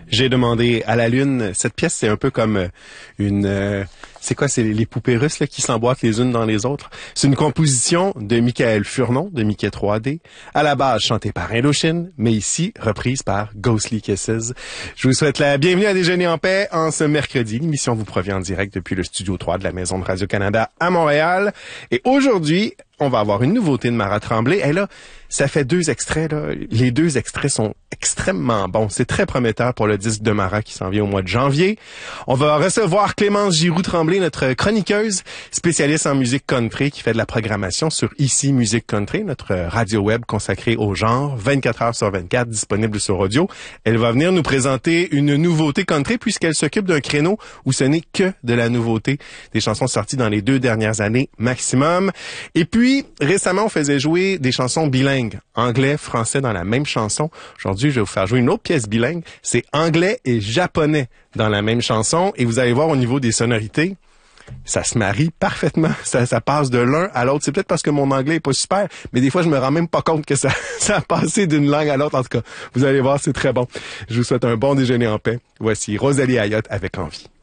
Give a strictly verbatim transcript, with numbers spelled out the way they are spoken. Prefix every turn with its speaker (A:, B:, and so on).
A: J'ai demandé à la lune. Cette pièce, c'est un peu comme une... Euh, c'est quoi? C'est les poupées russes là, qui s'emboîtent les unes dans les autres. C'est une composition de Michael Furnon, de Mickey trois D, à la base chantée par Indochine, mais ici reprise par Ghostly Kisses. Je vous souhaite la bienvenue à Déjeuner en paix en ce mercredi. L'émission vous provient en direct depuis le studio trois de la Maison de Radio-Canada à Montréal. Et aujourd'hui, on va avoir une nouveauté de Mara Tremblay. Et là, ça fait deux extraits, là. Les deux extraits sont extrêmement bons. C'est très prometteur pour le disque de Mara qui s'en vient au mois de janvier. On va recevoir Clémence Giroux-Tremblay, notre chroniqueuse, spécialiste en musique country, qui fait de la programmation sur Ici Musique Country, notre radio web consacrée au genre, vingt-quatre heures sur vingt-quatre, disponible sur audio. Elle va venir nous présenter une nouveauté country puisqu'elle s'occupe d'un créneau où ce n'est que de la nouveauté, des chansons sorties dans les deux dernières années maximum. Et puis, récemment, on faisait jouer des chansons bilingues, anglais, français dans la même chanson. Aujourd'hui, je vais vous faire jouer une autre pièce bilingue. C'est anglais et japonais dans la même chanson. Et vous allez voir au niveau des sonorités, ça se marie parfaitement. Ça, ça passe de l'un à l'autre. C'est peut-être parce que mon anglais est pas super, mais des fois, je me rends même pas compte que ça, ça a passé d'une langue à l'autre. En tout cas, vous allez voir, c'est très bon. Je vous souhaite un bon déjeuner en paix. Voici Rosalie Ayotte avec Envie.